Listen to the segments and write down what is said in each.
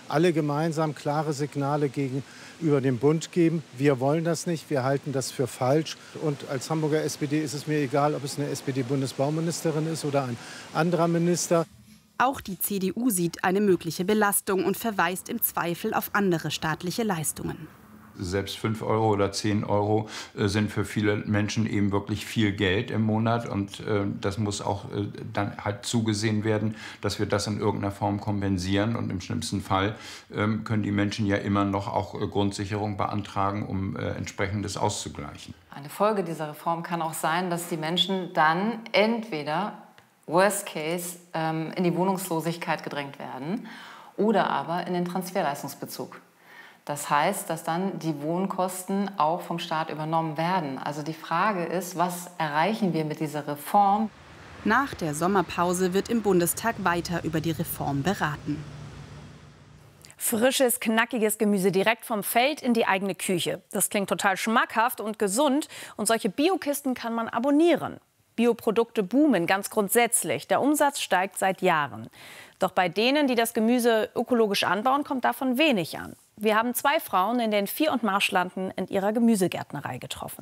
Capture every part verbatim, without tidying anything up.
alle gemeinsam klare Signale gegenüber dem Bund geben. Wir wollen das nicht, wir halten das für falsch. Und als Hamburger S P D ist es mir egal, ob es eine S P D-Bundesbauministerin ist oder ein anderer Minister. Auch die C D U sieht eine mögliche Belastung und verweist im Zweifel auf andere staatliche Leistungen. Selbst fünf Euro oder zehn Euro äh, sind für viele Menschen eben wirklich viel Geld im Monat. Und äh, das muss auch äh, dann halt zugesehen werden, dass wir das in irgendeiner Form kompensieren. Und im schlimmsten Fall äh, können die Menschen ja immer noch auch äh, Grundsicherung beantragen, um äh, entsprechendes auszugleichen. Eine Folge dieser Reform kann auch sein, dass die Menschen dann entweder, worst case, ähm, in die Wohnungslosigkeit gedrängt werden oder aber in den Transferleistungsbezug. Das heißt, dass dann die Wohnkosten auch vom Staat übernommen werden. Also die Frage ist, was erreichen wir mit dieser Reform? Nach der Sommerpause wird im Bundestag weiter über die Reform beraten. Frisches, knackiges Gemüse direkt vom Feld in die eigene Küche. Das klingt total schmackhaft und gesund. Und solche Biokisten kann man abonnieren. Bioprodukte boomen ganz grundsätzlich. Der Umsatz steigt seit Jahren. Doch bei denen, die das Gemüse ökologisch anbauen, kommt davon wenig an. Wir haben zwei Frauen in den Vier- und Marschlanden in ihrer Gemüsegärtnerei getroffen.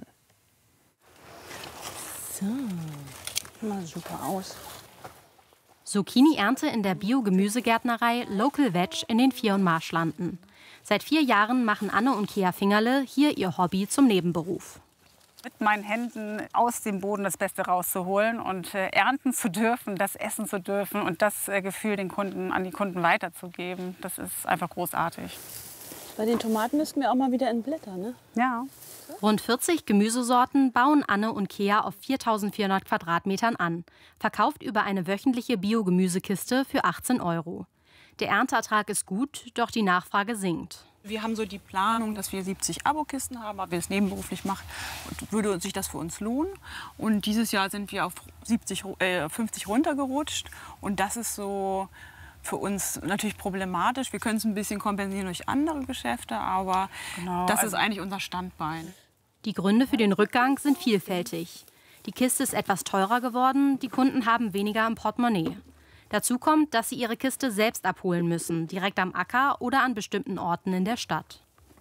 So, sieht mal super aus. Zucchini-Ernte in der Bio-Gemüsegärtnerei Local Veg in den Vier- und Marschlanden. Seit vier Jahren machen Anne und Kea Fingerle hier ihr Hobby zum Nebenberuf. Mit meinen Händen aus dem Boden das Beste rauszuholen und äh, ernten zu dürfen, das essen zu dürfen und das äh, Gefühl den Kunden, an die Kunden weiterzugeben, das ist einfach großartig. Bei den Tomaten müssten wir auch mal wieder in Blätter, ne? Ja. Rund vierzig Gemüsesorten bauen Anne und Kea auf viertausendvierhundert Quadratmetern an. Verkauft über eine wöchentliche Biogemüsekiste für achtzehn Euro. Der Ernteertrag ist gut, doch die Nachfrage sinkt. Wir haben so die Planung, dass wir siebzig Abokisten haben, aber wir es nebenberuflich machen, würde sich das für uns lohnen. Und dieses Jahr sind wir auf siebzig, äh, fünfzig runtergerutscht. Und das ist so für uns natürlich problematisch. Wir können es ein bisschen kompensieren durch andere Geschäfte, aber genau, das also ist eigentlich unser Standbein. Die Gründe für den Rückgang sind vielfältig. Die Kiste ist etwas teurer geworden, die Kunden haben weniger im Portemonnaie. Dazu kommt, dass sie ihre Kiste selbst abholen müssen, direkt am Acker oder an bestimmten Orten in der Stadt.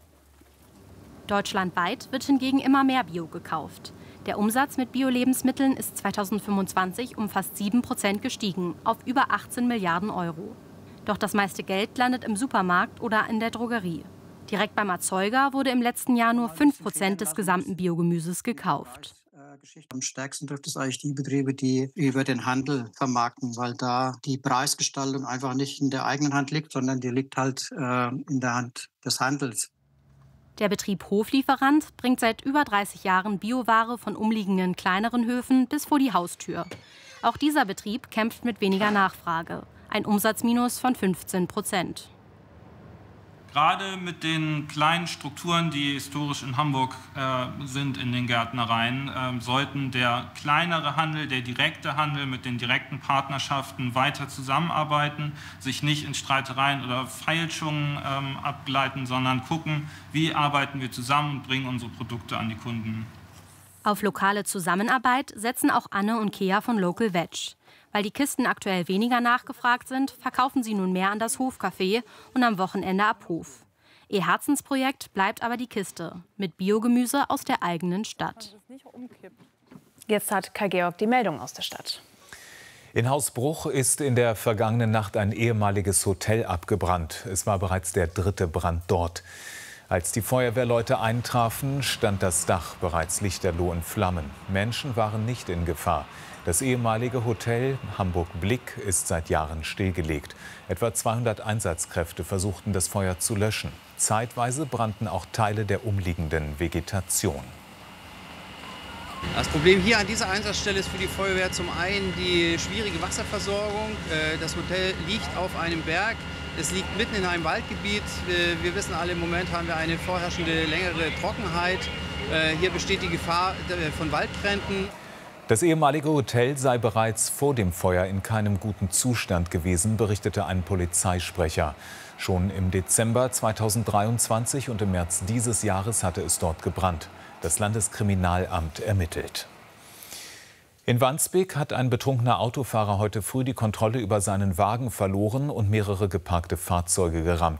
Deutschlandweit wird hingegen immer mehr Bio gekauft. Der Umsatz mit Bio-Lebensmitteln ist zweitausendfünfundzwanzig um fast sieben Prozent gestiegen, auf über achtzehn Milliarden Euro. Doch das meiste Geld landet im Supermarkt oder in der Drogerie. Direkt beim Erzeuger wurde im letzten Jahr nur fünf Prozent des gesamten Biogemüses gekauft. Am stärksten trifft es eigentlich die Betriebe, die über den Handel vermarkten, weil da die Preisgestaltung einfach nicht in der eigenen Hand liegt, sondern die liegt halt äh, in der Hand des Handels. Der Betrieb Hoflieferant bringt seit über dreißig Jahren Bioware von umliegenden kleineren Höfen bis vor die Haustür. Auch dieser Betrieb kämpft mit weniger Nachfrage. Ein Umsatzminus von fünfzehn Prozent. Gerade mit den kleinen Strukturen, die historisch in Hamburg äh, sind in den Gärtnereien, äh, sollten der kleinere Handel, der direkte Handel mit den direkten Partnerschaften weiter zusammenarbeiten, sich nicht in Streitereien oder Feilschungen ähm, abgleiten, sondern gucken, wie arbeiten wir zusammen und bringen unsere Produkte an die Kunden. Auf lokale Zusammenarbeit setzen auch Anne und Kea von Local Veg. Weil die Kisten aktuell weniger nachgefragt sind, verkaufen sie nun mehr an das Hofcafé und am Wochenende ab Hof. Ihr Herzensprojekt bleibt aber die Kiste mit Biogemüse aus der eigenen Stadt. Jetzt hat Kai Georg die Meldung aus der Stadt. In Hausbruch ist in der vergangenen Nacht ein ehemaliges Hotel abgebrannt. Es war bereits der dritte Brand dort. Als die Feuerwehrleute eintrafen, stand das Dach bereits lichterloh in Flammen. Menschen waren nicht in Gefahr. Das ehemalige Hotel Hamburg Blick ist seit Jahren stillgelegt. Etwa zweihundert Einsatzkräfte versuchten, das Feuer zu löschen. Zeitweise brannten auch Teile der umliegenden Vegetation. Das Problem hier an dieser Einsatzstelle ist für die Feuerwehr zum einen die schwierige Wasserversorgung. Das Hotel liegt auf einem Berg. Es liegt mitten in einem Waldgebiet. Wir wissen alle, im Moment haben wir eine vorherrschende längere Trockenheit. Hier besteht die Gefahr von Waldbränden. Das ehemalige Hotel sei bereits vor dem Feuer in keinem guten Zustand gewesen, berichtete ein Polizeisprecher. Schon im Dezember zweitausenddreiundzwanzig und im März dieses Jahres hatte es dort gebrannt. Das Landeskriminalamt ermittelt. In Wandsbek hat ein betrunkener Autofahrer heute früh die Kontrolle über seinen Wagen verloren und mehrere geparkte Fahrzeuge gerammt.